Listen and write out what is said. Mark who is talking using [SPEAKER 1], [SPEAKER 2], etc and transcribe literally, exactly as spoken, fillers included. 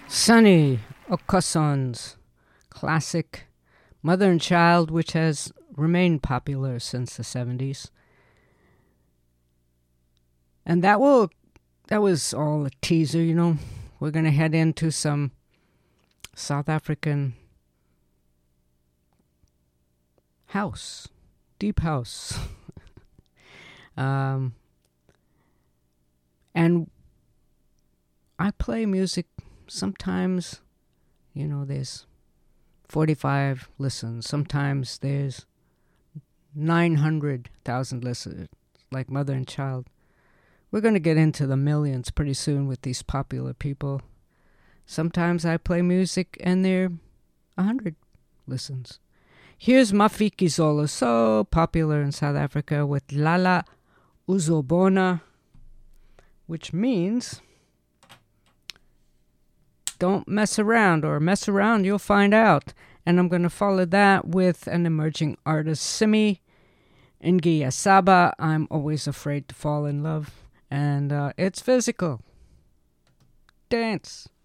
[SPEAKER 1] Sonny Okason's classic Mother and Child, which has remained popular since the seventies. And that will that was all a teaser, you know. We're going to head into some South African house, deep house. um, and I play music sometimes, you know, there's forty-five listens. Sometimes there's nine hundred thousand listens, like Mother and Child. We're going to get into the millions pretty soon with these popular people. Sometimes I play music and they're one hundred listens. Here's Mafiki Zolo, so popular in South Africa, with Lala Uzobona, which means don't mess around, or mess around, you'll find out. And I'm going to follow that with an emerging artist, Simi Ngiyasaba. I'm always afraid to fall in love. And uh, it's physical. Dance.